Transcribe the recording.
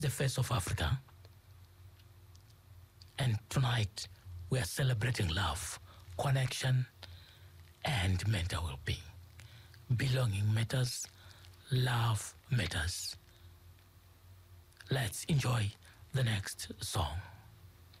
the face of Africa. And tonight, we are celebrating love, connection, and mental well-being. Belonging matters, love matters. Let's enjoy the next song.